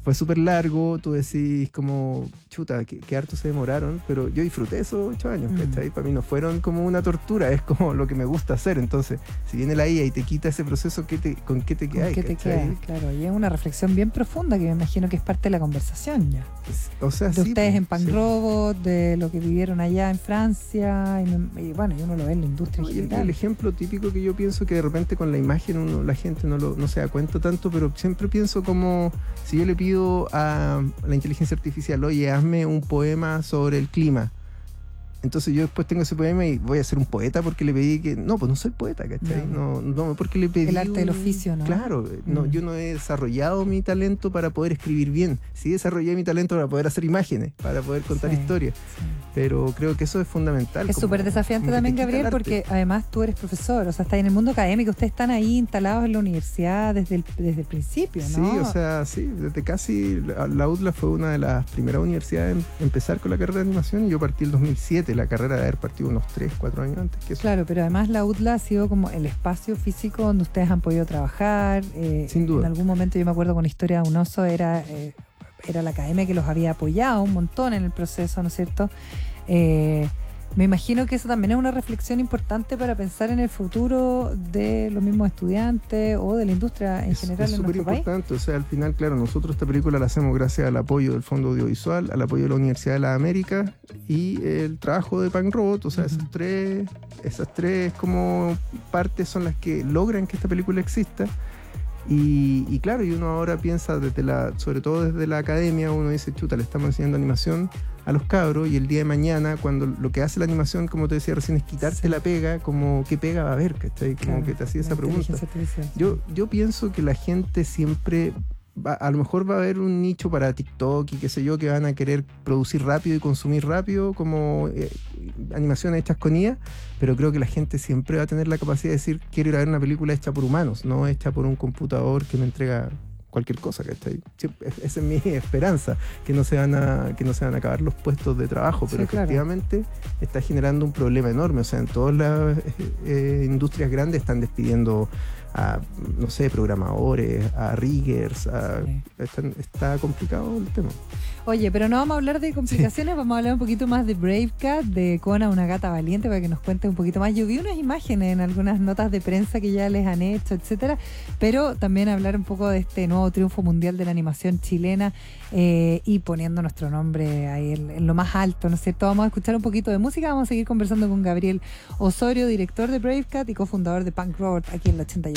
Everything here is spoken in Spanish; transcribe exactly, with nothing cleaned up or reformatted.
fue súper largo, tú decís como, chuta, que, que harto se demoraron, pero yo disfruté esos ocho años, ¿cachai? Mm. Para mí no fueron como una tortura, es como lo que me gusta hacer. Entonces, si viene la I A y te quita ese proceso, ¿qué te, ¿con qué te quedas? ¿Con qué te quedas? Claro, y es una reflexión bien profunda que me imagino que es parte de la conversación ya. Es, o sea, de sí, ustedes pues, en Punk sí. Robot, de lo que vivieron allá en Francia, y, y bueno, y uno lo ve en la industria No, en y el, general. el ejemplo típico que yo pienso que de repente con la imagen uno, la gente no, lo, no se da cuenta tanto, pero siempre pienso como si yo le pido a la inteligencia artificial, oye, hazme un poema sobre el clima. Entonces yo después tengo ese poema y voy a ser un poeta porque le pedí que... No, pues no soy poeta, ¿cachai? No, no, no porque le pedí... El arte un... del oficio, ¿no? Claro, no, mm. yo no he desarrollado mi talento para poder escribir bien. Sí desarrollé mi talento para poder hacer imágenes, para poder contar sí, historias. Sí. Pero creo que eso es fundamental. Es súper desafiante también, Gabriel, porque además tú eres profesor, o sea, estás en el mundo académico, ustedes están ahí instalados en la universidad desde el, desde el principio, ¿no? Sí, o sea, sí, desde casi... La, la UDLA fue una de las primeras universidades en empezar con la carrera de animación y yo partí en dos mil siete, la carrera de haber partido unos tres, cuatro años antes que eso. Claro, pero además la UDLA ha sido como el espacio físico donde ustedes han podido trabajar. Eh, Sin duda. En algún momento yo me acuerdo con Historia de un Oso, era, eh, era la academia que los había apoyado un montón en el proceso, ¿no es cierto? Eh, me imagino que eso también es una reflexión importante para pensar en el futuro de los mismos estudiantes o de la industria en es, general es en nuestro país. Es súper importante, o sea, al final, claro, nosotros esta película la hacemos gracias al apoyo del Fondo Audiovisual, al apoyo de la Universidad de las Américas y el trabajo de Punk Robot, o sea, uh-huh. esas tres, esas tres como partes son las que logran que esta película exista. Y, y claro, y uno ahora piensa desde la, sobre todo desde la academia, uno dice, chuta, le estamos enseñando animación a los cabros y el día de mañana, cuando lo que hace la animación, como te decía recién, es quitarte sí. la pega, como qué pega va a haber, ¿cachai? Como claro, que te hacía esa pregunta. Yo, yo pienso que la gente siempre, va, a lo mejor va a haber un nicho para TikTok y qué sé yo, que van a querer producir rápido y consumir rápido, como eh, animaciones hechas con I A, pero creo que la gente siempre va a tener la capacidad de decir, quiero ir a ver una película hecha por humanos, no hecha por un computador que me entrega cualquier cosa, ¿cachai? Esa es mi esperanza, que no se van a, que no se van a acabar los puestos de trabajo, pero sí, efectivamente claro. está generando un problema enorme, o sea, en todas las eh, industrias grandes están despidiendo a, no sé, programadores, a riggers, a, sí. está, está complicado el tema. Oye, pero no vamos a hablar de complicaciones, sí. vamos a hablar un poquito más de Brave Cat, de Kona, una gata valiente, para que nos cuente un poquito más. Yo vi unas imágenes en algunas notas de prensa que ya les han hecho, etcétera, pero también hablar un poco de este nuevo triunfo mundial de la animación chilena eh, y poniendo nuestro nombre ahí en, en lo más alto, ¿no es cierto? Vamos a escuchar un poquito de música, vamos a seguir conversando con Gabriel Osorio, director de Brave Cat y cofundador de Punk Robot aquí en la ochenta y ocho.